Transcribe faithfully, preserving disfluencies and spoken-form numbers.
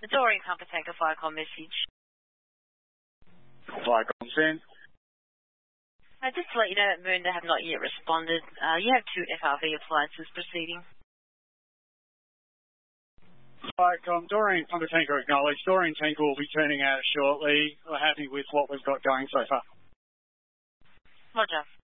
The Doreen Comfort Tanker Firecom message. Firecom send. Uh, just to let you know that Moon, they have not yet responded. Uh, you have two F R V appliances proceeding. Firecom, Doreen Comfort Tanker acknowledged. Doreen Tanker will be turning out shortly. We're happy with what we've got going so far. Roger.